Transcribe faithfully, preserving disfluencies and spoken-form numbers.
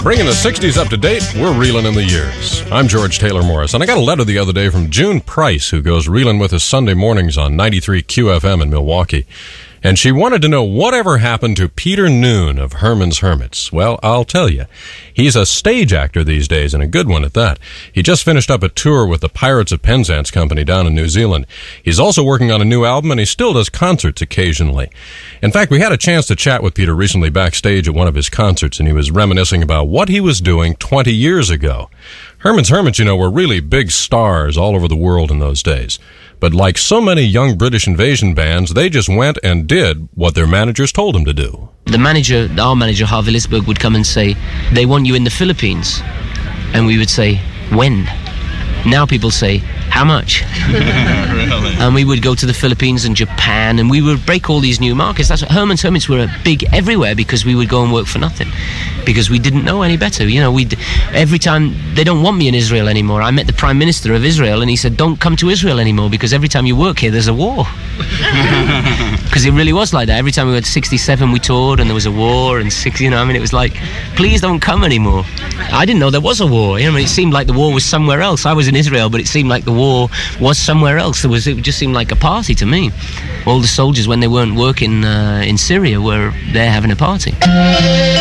Bringing the sixties up to date, we're reeling in the years. I'm George Taylor Morris, and I got a letter the other day from June Price, who goes reeling with us Sunday mornings on ninety-three Q F M in Milwaukee. And she wanted to know whatever happened to Peter Noone of Herman's Hermits. Well, I'll tell you. He's a stage actor these days, and a good one at that. He just finished up a tour with the Pirates of Penzance Company down in New Zealand. He's also working on a new album, and he still does concerts occasionally. In fact, we had a chance to chat with Peter recently backstage at one of his concerts, and he was reminiscing about what he was doing twenty years ago. Herman's Hermits, you know, were really big stars all over the world in those days. But like so many young British invasion bands, they just went and did what their managers told them to do. The manager, our manager, Harvey Lisberg, would come and say, they want you in the Philippines. And we would say, when? Now people say, how much? Really? And we would go to the Philippines and Japan, and we would break all these new markets. That's what Herman's Hermits were big everywhere, because we would go and work for nothing, because we didn't know any better. You know, we every time they don't want me in Israel anymore. I met the Prime Minister of Israel, and he said, "Don't come to Israel anymore, because every time you work here, there's a war." Because it really was like that. Every time we went to sixty-seven, we toured, and there was a war, and six, you know, I mean, it was like, please don't come anymore. I didn't know there was a war. You know, it seemed like the war was somewhere else. I was in Israel, but it seemed like the war was somewhere else. There was, it just seemed like a party to me. All the soldiers, when they weren't working uh, in Syria, were there having a party.